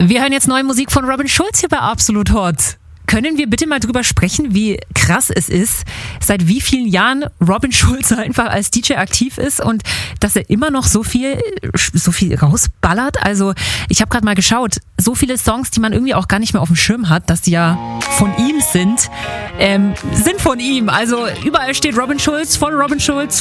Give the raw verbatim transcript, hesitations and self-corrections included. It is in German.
Wir hören jetzt neue Musik von Robin Schulz hier bei Absolut Hot. Können wir bitte mal drüber sprechen, wie krass es ist, seit wie vielen Jahren Robin Schulz einfach als D J aktiv ist und dass er immer noch so viel so viel rausballert. Also ich habe gerade mal geschaut, so viele Songs, die man irgendwie auch gar nicht mehr auf dem Schirm hat, dass die ja von ihm sind, ähm, sind von ihm. Also überall steht Robin Schulz, von Robin Schulz,